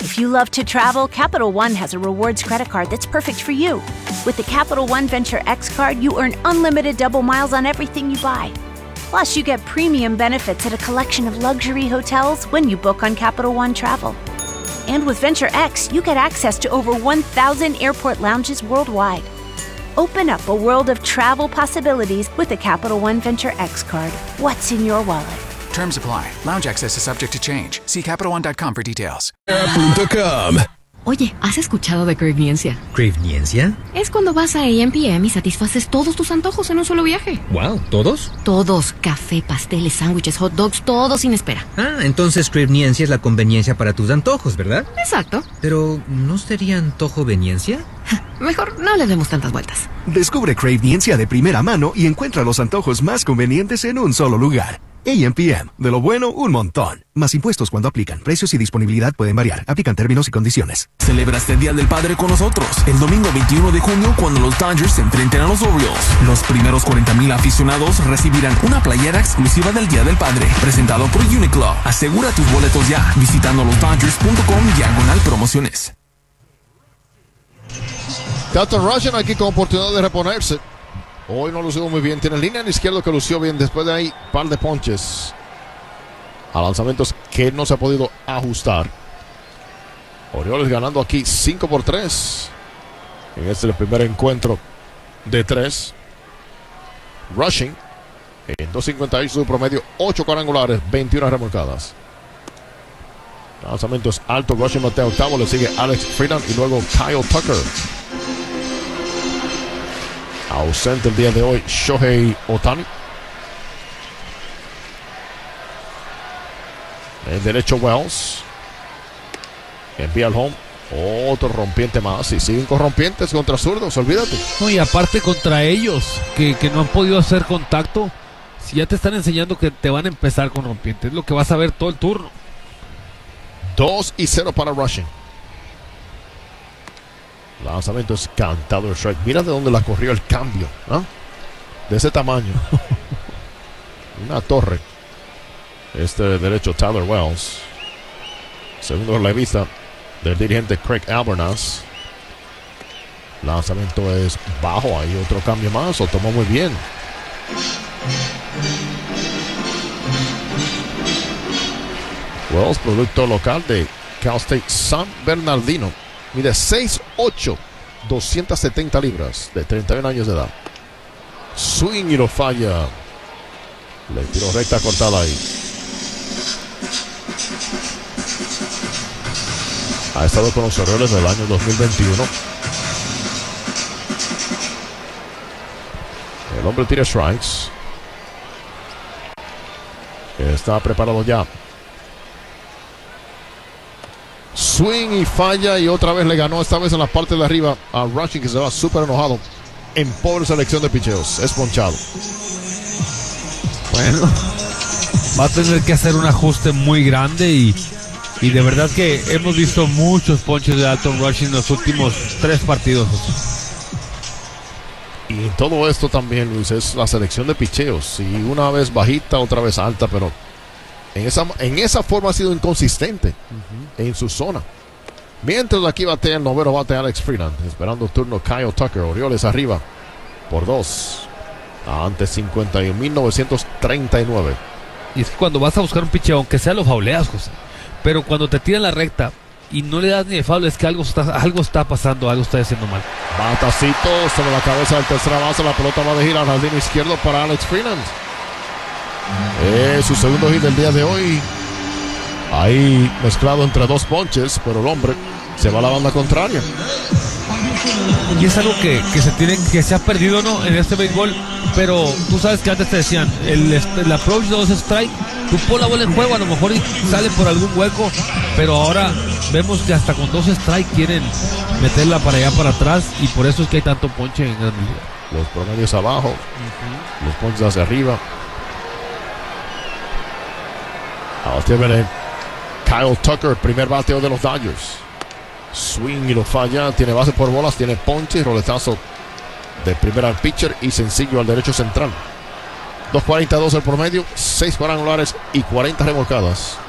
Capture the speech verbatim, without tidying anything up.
If you love to travel, Capital One has a rewards credit card that's perfect for you. With the Capital One Venture X card, you earn unlimited double miles on everything you buy. Plus, you get premium benefits at a collection of luxury hotels when you book on Capital One Travel. And with Venture X, you get access to over one thousand airport lounges worldwide. Open up a world of travel possibilities with the Capital One Venture X card. What's in your wallet? Terms apply. Lounge access is subject to change. See Capital One dot com for details. Oye, ¿has escuchado de Cravniencia? ¿Cravniencia? Es cuando vas a A M P M y satisfaces todos tus antojos en un solo viaje. Wow, ¿todos? Todos. Café, pasteles, sándwiches, hot dogs, todo sin espera. Ah, entonces Cravniencia es la conveniencia para tus antojos, ¿verdad? Exacto. Pero, ¿no sería antojoveniencia? Mejor no le demos tantas vueltas. Descubre Cravniencia de primera mano y encuentra los antojos más convenientes en un solo lugar. A M P M. De lo bueno, un montón. Más impuestos cuando aplican. Precios y disponibilidad pueden variar. Aplican términos y condiciones. Celebra este Día del Padre con nosotros. El domingo veintiuno de junio, cuando los Dodgers se enfrenten a los Orioles. Los primeros cuarenta mil aficionados recibirán una playera exclusiva del Día del Padre. Presentado por Uniqlo. Asegura tus boletos ya. Visitando los Dodgers punto com diagonal promociones. Dalton Rushing aquí con oportunidad de reponerse. Hoy no lució muy bien. Tiene línea en izquierdo que lució bien. Después de ahí, par de ponches. A lanzamientos que no se ha podido ajustar. Orioles ganando aquí cinco por tres. En este el primer encuentro de tres. Rushing. En dos cincuenta y ocho su promedio. ocho cuadrangulares, veintiuna remolcadas. Lanzamientos alto. Rushing batea octavo. Le sigue Alex Freeland y luego Kyle Tucker. Ausente el día de hoy Shohei Ohtani. El derecho Wells. Envía al home. Otro rompiente más. Y siguen con rompientes contra zurdos, olvídate. No, y aparte contra ellos, que, que no han podido hacer contacto. Si ya te están enseñando que te van a empezar con rompientes, es lo que vas a ver todo el turno. dos y cero para Rushing. Lanzamiento es cantado el strike. Mira de dónde la corrió el cambio, ¿no? De ese tamaño. Una torre. Este derecho Tyler Wells. Segundo relevista del dirigente Craig Albornoz. Lanzamiento es bajo. Ahí otro cambio más. Lo tomó muy bien. Wells, producto local de Cal State San Bernardino. Mide seis ocho, doscientas setenta libras, de treinta y un años de edad. Swing y lo falla. Le tiró recta cortada ahí. Ha estado con los Orioles del año dos mil veintiuno. El hombre tira strikes. Está preparado ya. Swing y falla y otra vez le ganó, esta vez en la parte de arriba a Rushing, que se va súper enojado. En pobre selección de picheos, es ponchado. Bueno, va a tener que hacer un ajuste muy grande y, y de verdad que hemos visto muchos ponches de Dalton Rushing en los últimos tres partidos. Y todo esto también, Luis, es la selección de picheos. Y una vez bajita, otra vez alta, pero en esa, en esa forma ha sido inconsistente uh-huh. en su zona. Mientras aquí batea el noveno bate Alex Freeland, esperando turno Kyle Tucker. Orioles arriba por dos ante cincuenta y un mil novecientos treinta y nueve. Y es que cuando vas a buscar un picheo, aunque sea lo fauleas, José, pero cuando te tiran la recta y no le das ni de foul, es que algo está, algo está pasando, algo está haciendo mal. Batacito sobre la cabeza del tercera base, la pelota va de gira al jardín izquierdo para Alex Freeland. Es su segundo hit del día de hoy. Ahí mezclado entre dos ponches, pero el hombre se va a la banda contraria. Y es algo que, que se tiene, que se ha perdido, ¿no?, en este béisbol. Pero tú sabes que antes te decían, el, el approach de dos strike, tú pon la bola en juego, a lo mejor sale por algún hueco, pero ahora vemos que hasta con dos strike quieren meterla para allá, para atrás, y por eso es que hay tanto ponche en el liga. Los promedios abajo, uh-huh. los ponches hacia arriba. Ahora viene Kyle Tucker, primer bateo de los Dodgers. Swing y lo falla, tiene base por bolas, tiene ponche, roletazo de primera al pitcher y sencillo al derecho central. dos cuarenta y dos el promedio, seis cuadrangulares y cuarenta remolcadas.